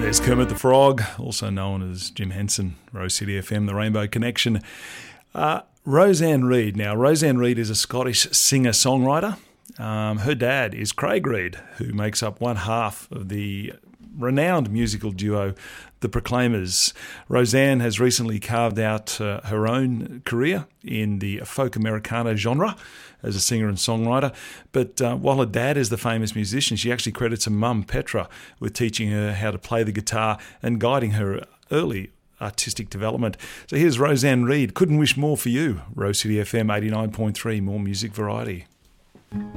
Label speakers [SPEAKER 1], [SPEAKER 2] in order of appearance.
[SPEAKER 1] There's Kermit the Frog, also known as Jim Henson, Rose City FM, The Rainbow Connection. Roseanne Reid. Now, Roseanne Reid is a Scottish singer-songwriter. Her dad is Craig Reid, who makes up one half of the renowned musical duo The Proclaimers. Roseanne has recently carved out her own career in the folk Americana genre as a singer and songwriter. But while her dad is the famous musician, she actually credits her mum, Petra, with teaching her how to play the guitar and guiding her early artistic development. So here's Roseanne Reid. Couldn't wish more for you. Rose City FM 89.3, more music variety.